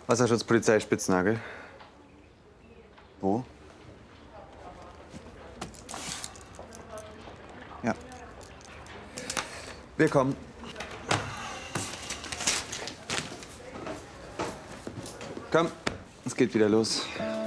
Wasserschutzpolizei Spitznagel. Wo? Ja. Wir kommen. Komm, es geht wieder los.